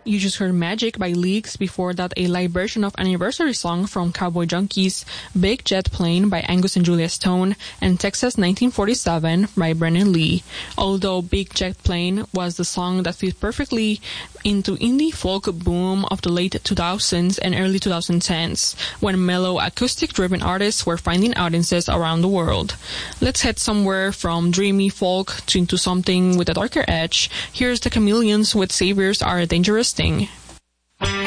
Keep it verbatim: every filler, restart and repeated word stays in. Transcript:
You just heard Magic by Leaks. Before that, a live version of Anniversary Song from Cowboy Junkies, Big Jet Plane by Angus and Julia Stone, and Texas nineteen forty-seven by Brennan Lee. Although Big Jet Plane was the song that fit perfectly into indie folk boom of the late two thousands and early twenty tens, when mellow acoustic-driven artists were finding audiences around the world. Let's head somewhere from dreamy folk to into something with a darker edge. Here's the Chameleons with Saviors Are a Dangerous Thing.